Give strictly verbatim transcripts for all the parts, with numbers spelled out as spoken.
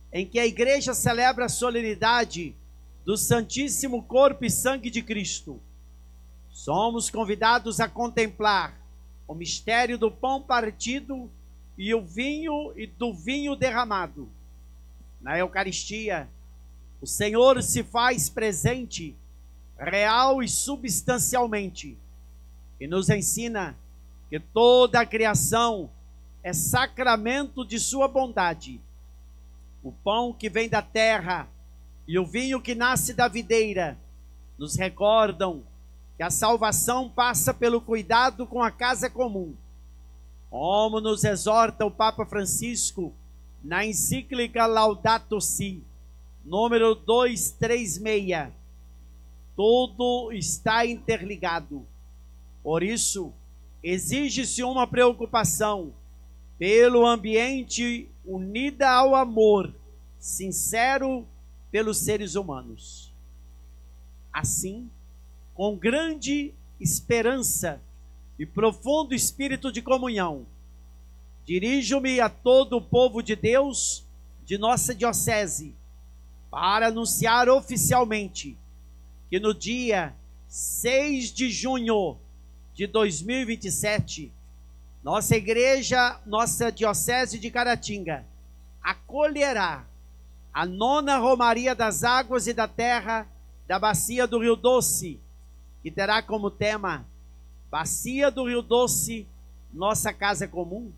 em que a igreja celebra a solenidade do Santíssimo Corpo e Sangue de Cristo, somos convidados a contemplar o mistério do pão partido e o vinho e do vinho derramado. Na Eucaristia, o Senhor se faz presente, real e substancialmente, e nos ensina que toda a criação é sacramento de sua bondade. O pão que vem da terra e o vinho que nasce da videira nos recordam que a salvação passa pelo cuidado com a casa comum, como nos exorta o Papa Francisco na encíclica Laudato Si, número duzentos e trinta e seis. Tudo está interligado. Por isso, exige-se uma preocupação pelo ambiente unida ao amor sincero pelos seres humanos. Assim, com grande esperança e profundo espírito de comunhão, dirijo-me a todo o povo de Deus de nossa diocese para anunciar oficialmente que no dia seis de junho de dois mil e vinte e sete, nossa igreja, nossa diocese de Caratinga, acolherá a nona Romaria das Águas e da Terra da Bacia do Rio Doce, que terá como tema Bacia do Rio Doce, nossa casa comum.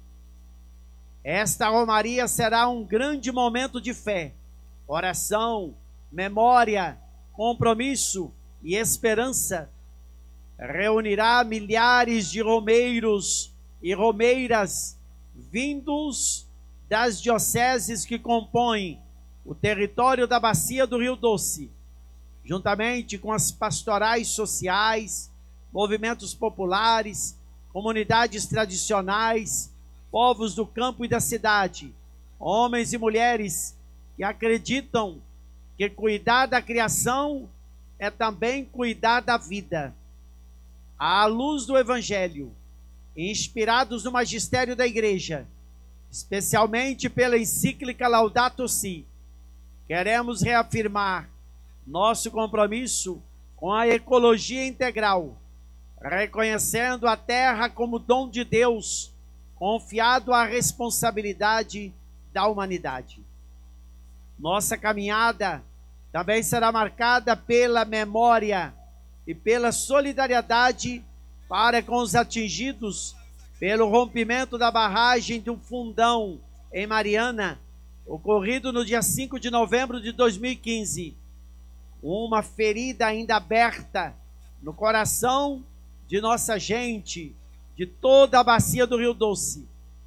Esta Romaria será um grande momento de fé, oração, memória, compromisso e esperança. Reunirá milhares de romeiros e romeiras vindos das dioceses que compõem o território da Bacia do Rio Doce, juntamente com as pastorais sociais, movimentos populares, comunidades tradicionais, povos do campo e da cidade, homens e mulheres que acreditam que cuidar da criação é também cuidar da vida. À luz do Evangelho, inspirados no magistério da Igreja, especialmente pela encíclica Laudato Si, queremos reafirmar nosso compromisso com a ecologia integral, reconhecendo a terra como dom de Deus, confiado à responsabilidade da humanidade. Nossa caminhada também será marcada pela memória e pela solidariedade para com os atingidos pelo rompimento da barragem do Fundão, em Mariana, ocorrido no dia cinco de novembro de dois mil e quinze. Uma ferida ainda aberta no coração de nossa gente, de toda a Bacia do Rio Doce.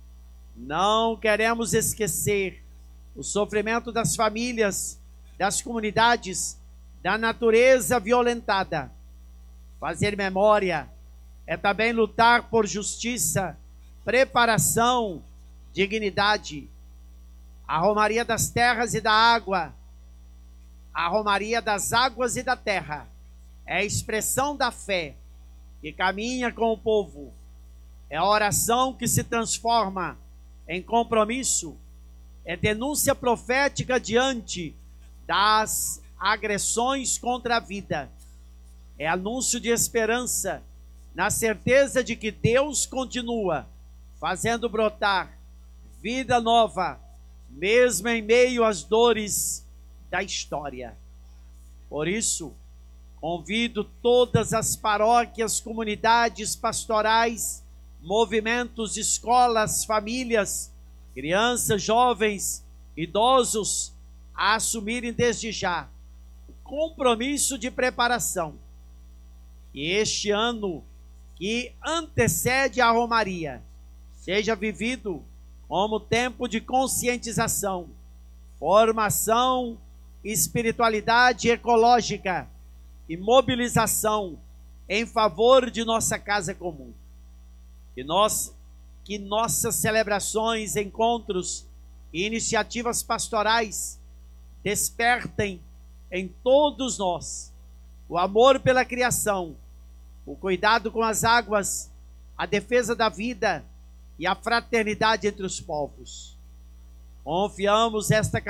Não queremos esquecer o sofrimento das famílias, das comunidades, da natureza violentada. Fazer memória é também lutar por justiça, preparação, dignidade. A Romaria das Terras e da Água, a Romaria das Águas e da Terra, é a expressão da fé que caminha com o povo. É a oração que se transforma em compromisso, é denúncia profética diante das agressões contra a vida. É anúncio de esperança, na certeza de que Deus continua fazendo brotar vida nova, mesmo em meio às dores da história. Por isso, convido todas as paróquias, comunidades pastorais, movimentos, escolas, famílias, crianças, jovens, idosos, a assumirem desde já o compromisso de preparação. E este ano que antecede a Romaria seja vivido como tempo de conscientização, formação, espiritualidade ecológica e mobilização em favor de nossa casa comum. Que, nós, que nossas celebrações, encontros e iniciativas pastorais despertem em todos nós o amor pela criação, o cuidado com as águas, a defesa da vida e a fraternidade entre os povos. Confiamos esta